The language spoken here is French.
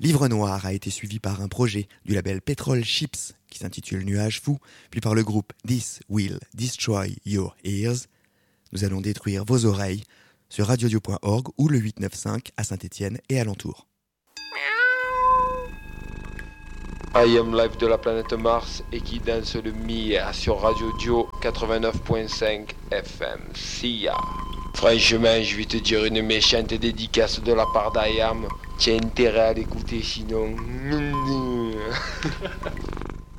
Livre Noir a été suivi par un projet du label Petrol Chips qui s'intitule Nuage Fou, puis par le groupe This Will Destroy Your Ears. Nous allons détruire vos oreilles sur radiodio.org ou le 895 à Saint-Étienne et alentour. I Am Live de la planète Mars et qui danse le Mia sur Radio Dio 89.5 FM. Sia. Franchement, je vais te dire une méchante dédicace de la part d'I Am. Tiens intérêt à l'écouter sinon.